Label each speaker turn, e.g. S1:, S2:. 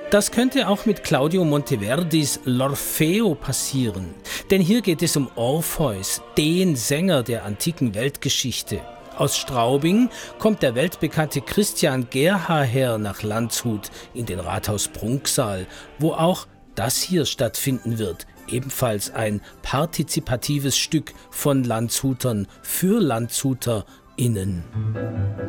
S1: Das könnte auch mit Claudio Monteverdis L'Orfeo passieren. Denn hier geht es um Orpheus, den Sänger der antiken Weltgeschichte. Aus Straubing kommt der weltbekannte Christian Gerhaher nach Landshut in den Rathaus-Prunksaal, wo auch das hier stattfinden wird. Ebenfalls ein partizipatives Stück von Landshutern für LandshuterInnen.